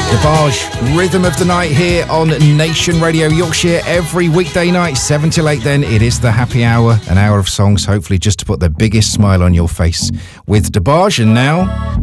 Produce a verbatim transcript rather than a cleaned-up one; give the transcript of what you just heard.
DeBarge, Rhythm of the Night here on Nation Radio Yorkshire every weekday night, seven till eight then. It is the happy hour, an hour of songs, hopefully just to put the biggest smile on your face with DeBarge. And now...